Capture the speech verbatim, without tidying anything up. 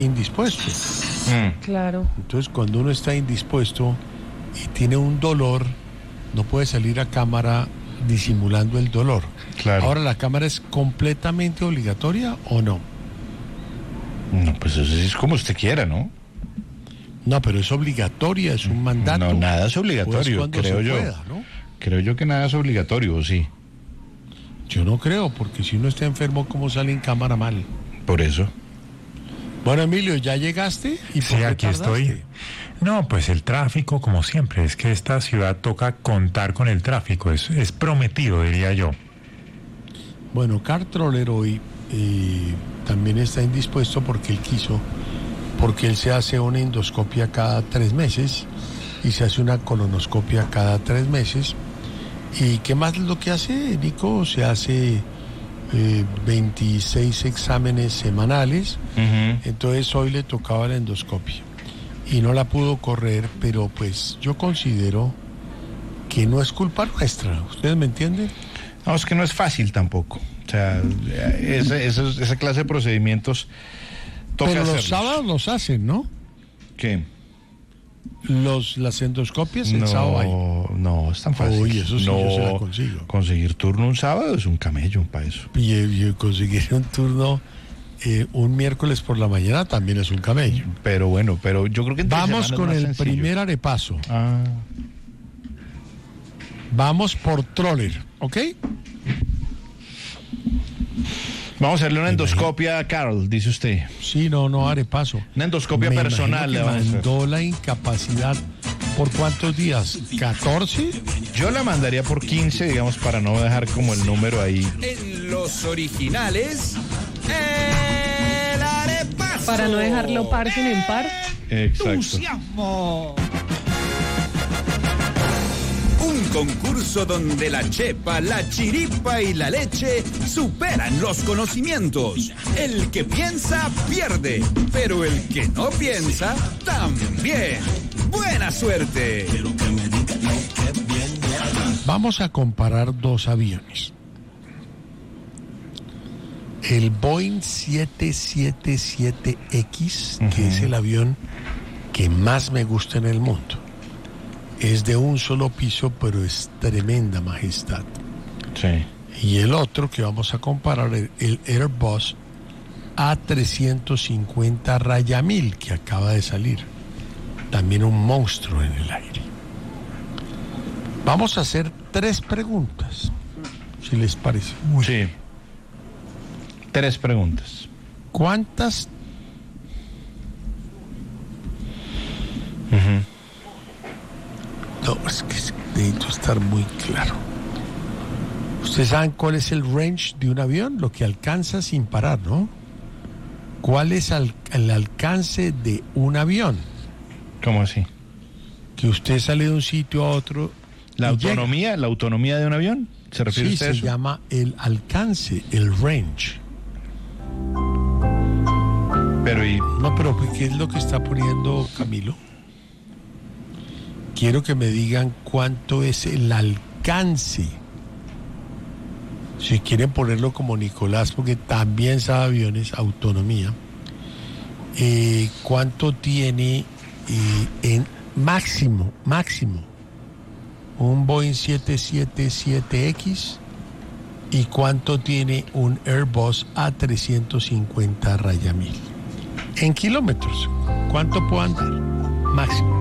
indispuesto. Mm. Claro. Entonces, cuando uno está indispuesto y tiene un dolor, no puede salir a cámara disimulando el dolor. Claro. Ahora, ¿la cámara es completamente obligatoria o no? No, pues eso sí es como usted quiera, ¿no? No, pero es obligatoria, es un mandato. No, nada es Pues obligatorio, cuando creo se yo. pueda, ¿no? Creo yo que nada es obligatorio, ¿o sí? Yo no creo, porque si uno está enfermo, ¿cómo sale en cámara mal? Por eso. Bueno, Emilio, ¿ya llegaste? ¿Y Sí, por qué aquí tardaste? estoy. No, pues el tráfico, como siempre, es que esta ciudad toca contar con el tráfico, es, es prometido, diría yo. Bueno, Car Troller hoy eh, también está indispuesto porque él quiso, porque él se hace una endoscopia cada tres meses y se hace una colonoscopia cada tres meses. ¿Y qué más es lo que hace, Nico? Se hace eh, veintiséis exámenes semanales. Uh-huh. Entonces hoy le tocaba la endoscopia y no la pudo correr, pero pues yo considero que no es culpa nuestra. ¿Ustedes me entienden? No, es que no es fácil tampoco. O sea, esa, esa, esa clase de procedimientos toca Pero los hacerlos. sábados los hacen, ¿no? ¿Qué? Los, las endoscopias el sábado hay. No, no es tan fácil. Uy, eso sí, no, yo se la consigo. Conseguir turno un sábado es un camello para eso. Y, y conseguir un turno eh, un miércoles por la mañana también es un camello. Pero bueno, pero yo creo que entre Vamos semana con es más el sencillo. primer arepaso. Ah, Vamos por Troller, ¿ok? vamos a hacerle una endoscopia a Carol, dice usted. Sí, no, no arepaso. Una endoscopia Me personal le imagino van a que hacer. mandó la incapacidad ¿por cuántos días? ¿catorce? Yo la mandaría por quince, digamos, para no dejar como el número ahí. En los originales, el arepaso. Para no dejarlo par sin impar. Exacto. Entusiasmo. Un concurso donde la chepa, la chiripa y la leche superan los conocimientos. El que piensa, pierde. Pero el que no piensa, también. ¡Buena suerte! Vamos a comparar dos aviones. El Boeing siete siete siete X, uh-huh. que es el avión que más me gusta en el mundo. Es de un solo piso, pero es tremenda majestad. Sí. Y el otro que vamos a comparar, el, el Airbus A trescientos cincuenta Raya mil, que acaba de salir. También un monstruo en el aire. Vamos a hacer tres preguntas, si les parece. Uy. Sí. Tres preguntas. ¿Cuántas? Uh-huh. No, es que necesito estar muy claro. ¿Ustedes saben cuál es el range de un avión? Lo que alcanza sin parar, ¿no? ¿Cuál es al, el alcance de un avión? ¿Cómo así? Que usted sale de un sitio a otro. ¿La autonomía? Llega. ¿La autonomía de un avión? ¿Se refiere sí, usted a se eso? llama el alcance, el range. Pero y... No, pero ¿qué es lo que está poniendo Camilo? Quiero que me digan cuánto es el alcance. Si quieren ponerlo como Nicolás, porque también sabe aviones, autonomía. Eh, ¿Cuánto tiene eh, en máximo, máximo, un Boeing siete siete siete X? ¿Y cuánto tiene un Airbus A trescientos cincuenta Raya mil? En kilómetros, ¿cuánto puedo andar? Máximo.